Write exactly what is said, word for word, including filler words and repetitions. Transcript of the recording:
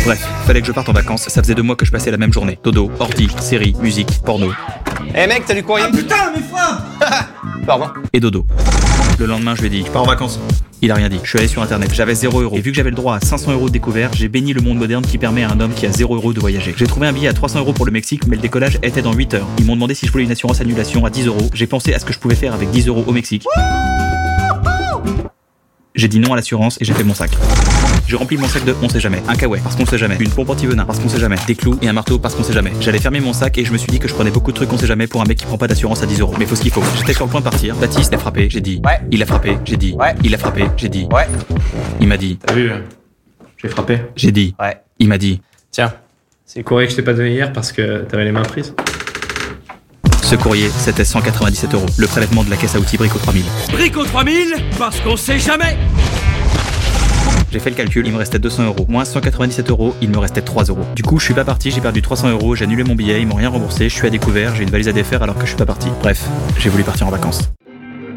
Bref, fallait que je parte en vacances, ça faisait deux mois que je passais la même journée. Dodo, ordi, série, musique, porno. Eh hey mec, t'as du courrier? Ah putain, mes frappes. Pardon. Et dodo. Le lendemain, je lui ai dit, je pars en vacances. Il a rien dit. Je suis allé sur internet, j'avais zéro euro. Et vu que j'avais le droit à cinq cents euros de découvert, j'ai béni le monde moderne qui permet à un homme qui a zéro euro de voyager. J'ai trouvé un billet à trois cents euros pour le Mexique, mais le décollage était dans huit heures. Ils m'ont demandé si je voulais une assurance annulation à dix euros. J'ai pensé à ce que je pouvais faire avec dix euros au Mexique. J'ai dit non à l'assurance et j'ai fait mon sac. J'ai rempli mon sac de on sait jamais, un kawaii parce qu'on sait jamais, une pompe anti-venin parce qu'on sait jamais, des clous et un marteau parce qu'on sait jamais. J'allais fermer mon sac et je me suis dit que je prenais beaucoup de trucs on sait jamais pour un mec qui prend pas d'assurance à dix euros. Mais faut ce qu'il faut. J'étais sur le point de partir. Baptiste a frappé, j'ai dit. Ouais. Il a frappé, j'ai dit. Ouais. Il a frappé, j'ai dit. Ouais. Il m'a dit. T'as vu, j'ai frappé. J'ai dit. Ouais. Il m'a dit. Tiens. C'est le courrier que je t'ai pas donné hier parce que t'avais les mains prises. Ce courrier, c'était cent quatre-vingt-dix-sept euros. Le prélèvement de la caisse à outils Brico trois mille. Brico trois mille, parce qu'on sait jamais. J'ai fait le calcul, il me restait deux cents euros. Moins cent quatre-vingt-dix-sept euros, il me restait trois euros. Du coup, je suis pas parti, j'ai perdu trois cents euros, j'ai annulé mon billet, ils m'ont rien remboursé, je suis à découvert, j'ai une valise à défaire alors que je suis pas parti. Bref, j'ai voulu partir en vacances.